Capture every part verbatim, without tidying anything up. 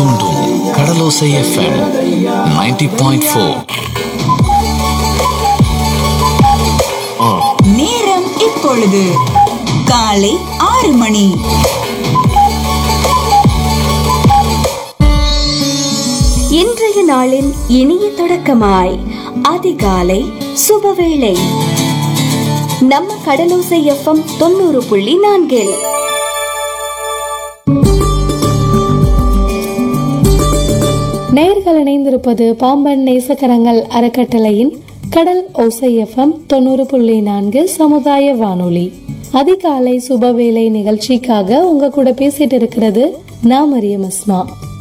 தூண்டும் கடலோசை FM ninety point four. நேரம் இப்பொழுது காலை ஆறு மணி. இன்றைய நாளின் இனிய தொடக்கமாய் அதிகாலை சுபவேளை நம்ம கடலோசை எஃப்எம் தொண்ணூறு புள்ளி நான்கில். நேயர்கள் இணைந்திருப்பது பாம்பன் நேசக்கரங்கள் அறக்கட்டளையின் கடல் ஓசை எஃப்எம் தொண்ணூறு புள்ளி நான்கு சமுதாய வானொலி. அதிகாலை சுபவேளை நிகழ்ச்சிக்காக உங்க கூட பேசிட்டு இருக்கிறது நான் மரியம் அஸ்மா.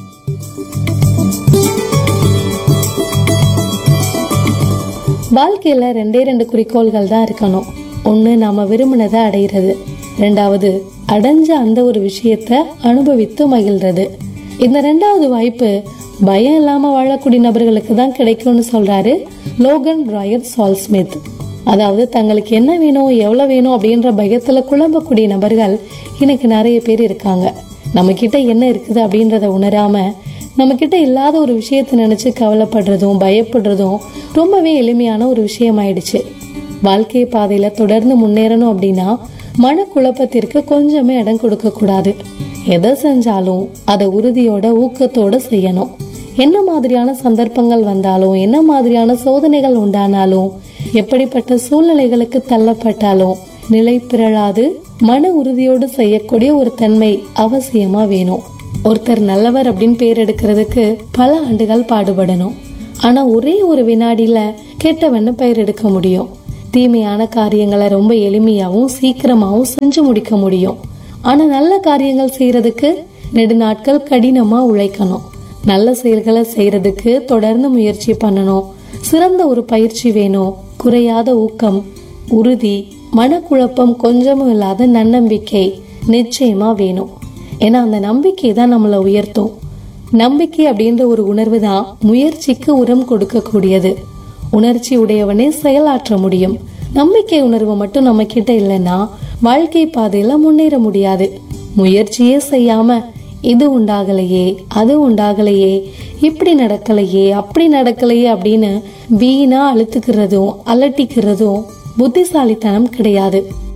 வாழ்க்கையில ரெண்டே ரெண்டு குறிக்கோள்கள் தான் இருக்கணும். ஒண்ணு நாம விரும்பினதை அடைகிறது, ரெண்டாவது அடைஞ்ச அந்த ஒரு விஷயத்த அனுபவித்து மகிழ்றது. இந்த ரெண்டாவது வாய்ப்பு பயம் இல்லாம வாழக்கூடிய நபர்களுக்கு தான் கிடைக்கும்னு சொல்றாரு லோகன் ராயர் சால்ஸ்மித். அதாவது தங்களுக்கு என்ன வேணும் எவ்வளவு வேணும் அப்படின்ற பயத்துல குழம்பக்கூடிய நபர்கள் இன்னைக்கு நிறைய பேர் இருக்காங்க. நம்ம கிட்ட என்ன இருக்குது அப்படின்றத உணராம நம்ம கிட்ட இல்லாத ஒரு விஷயத்தை நினைச்சு கவலைப்படுறதும் பயப்படுறதும் ரொம்பவே எளிமையான ஒரு விஷயம் ஆயிடுச்சு. வாழ்க்கை பாதையில தொடர்ந்து முன்னேறணும் அப்படின்னா மனக்குழப்பத்திற்கு கொஞ்சமே இடம் கொடுக்க கூடாது. எதை செஞ்சாலும் அதை உறுதியோட ஊக்கத்தோட செய்யணும். என்ன மாதிரியான சந்தர்ப்பங்கள் வந்தாலும், என்ன மாதிரியான சோதனைகள் உண்டானாலும், எப்படிப்பட்ட சூழ்நிலைகளுக்கு தள்ளப்பட்டாலும் நிலை பிறழாது மன உறுதியோடு செய்யக்கூடிய ஒரு தன்மை அவசியமா வேணும். ஒருத்தர் நல்லவர் அப்படின்னு பேர் எடுக்கிறதுக்கு பல ஆண்டுகள் பாடுபடணும். ஆனா ஒரே ஒரு வினாடியில கெட்டவன்னு பெயர் எடுக்க முடியும். தீமையான காரியங்களை ரொம்ப எளிமையாவும் சீக்கிரமாவும் செஞ்சு முடிக்க முடியும். ஆனா நல்ல காரியங்கள் செய்யறதுக்கு நெடுநாட்கள் கடினமா உழைக்கணும். நல்ல செயல்களை செய்யறதுக்கு தொடர்ந்து முயற்சி பண்ணணும். சிறந்த ஒரு பயிற்சி வேணும். குறையாத ஊக்கம், உறுதி, மனக்குழப்பம் கொஞ்சமும் இல்லாத நன்னம்பிக்கை நிச்சயமா வேணும். ஏன்னா அந்த நம்பிக்கை தான் நம்மளை உயர்த்தும். நம்பிக்கை அப்படின்ற ஒரு உணர்வு தான் முயற்சிக்கு உரம் கொடுக்க கூடியது. உணர்ச்சி உடையவனே செயலாற்ற முடியும். நம்பிக்கை உணர்வு மட்டும் நம்ம கிட்ட இல்லைன்னா வாழ்க்கை பாதையில முன்னேற முடியாது. முயற்சியே செய்யாம இது உண்டாகலையே, அது உண்டாகலையே, இப்படி நடக்கலையே, அப்படி நடக்கலையே அப்படின்னு வீணா அழுத்துக்கிறதும் அலட்டிக்கிறதும் புத்திசாலித்தனம் கிடையாது.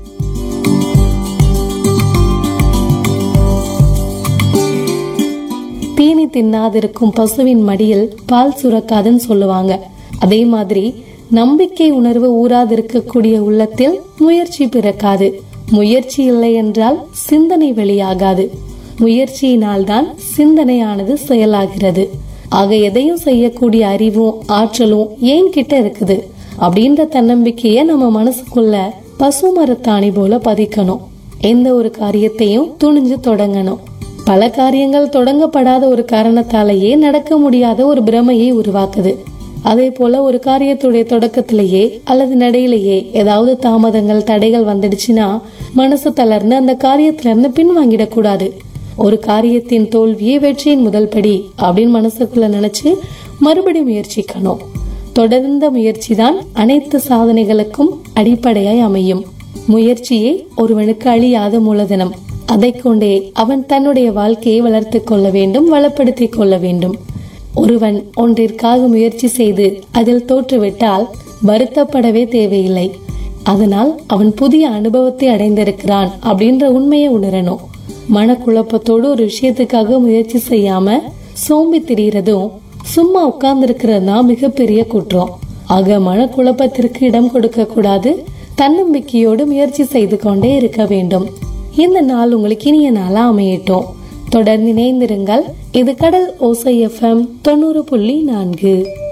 தீனி தின்னாதிருக்கும் பசுவின் மடியில் பால் சுரக்காதுன்னு சொல்லுவாங்க. அதே மாதிரி நம்பிக்கை உணர்வு ஊறாதிருக்கக்கூடிய உள்ளத்தில் முயற்சி பிறக்காது. முயற்சி இல்லை என்றால் சிந்தனை வெளியாகாது. முயற்சியினால் தான் சிந்தனையானது செயலாகிறது. ஆக எதையும் செய்யக்கூடிய அறிவும் ஆற்றலும் ஏன் கிட்ட இருக்குது அப்படின்ற தன்னம்பிக்கைய நம்ம மனசுக்குள்ள பசு மரத்தாணி போல பதிக்கணும். எந்த ஒரு காரியத்தையும் துணிஞ்சு தொடங்கணும். பல காரியங்கள் தொடங்கப்படாத ஒரு காரணத்தாலேயே நடக்க முடியாத ஒரு பிரமையை உருவாக்குது. அதே போல ஒரு காரியத்துடைய தொடக்கத்திலேயே அல்லது நடையிலேயே ஏதாவது தாமதங்கள் தடைகள் வந்துடுச்சுன்னா மனசு தளர்ந்து அந்த காரியத்துல இருந்து பின்வாங்கிடக்கூடாது. ஒரு காரியத்தின் தோல்வியே வெற்றியின் முதல் படி அப்படின்னு மனசுக்குள்ள நினைச்சு மறுபடி முயற்சிக்கணும். தொடர்ந்த முயற்சி தான் அனைத்து சாதனைகளுக்கும் அடிப்படையாய் அமையும். முயற்சியே ஒருவனுக்கு அழியாத மூலதனம். அதை கொண்டே அவன் தன்னுடைய வாழ்க்கையை வளர்த்து கொள்ள வேண்டும், வளப்படுத்திக் கொள்ள வேண்டும். ஒருவன் ஒன்றிற்காக முயற்சி செய்து அதில் தோற்றுவிட்டால் வருத்தப்படவே தேவையில்லை. அதனால் அவன் புதிய அனுபவத்தை அடைந்திருக்கிறான் அப்படின்ற உண்மையை உணரணும். மனக்குழப்பத்தோடு ஒரு விஷயத்துக்காக முயற்சி செய்யாம சோம்பி திரிகிறதும் சும்மா உட்கார்ந்து இருக்கிறது தான் மிகப்பெரிய குற்றம். ஆக மனக்குழப்பத்திற்கு இடம் கொடுக்க கூடாது. தன்னம்பிக்கையோடு முயற்சி செய்து கொண்டே இருக்க வேண்டும். இந்த நாள் உங்களுக்கு இனிய நாளா அமையட்டும். தொடர்ந்து இணைந்திருங்கள். இது கடல் ஓசை எஃப்எம் தொண்ணூறு புள்ளி நான்கு.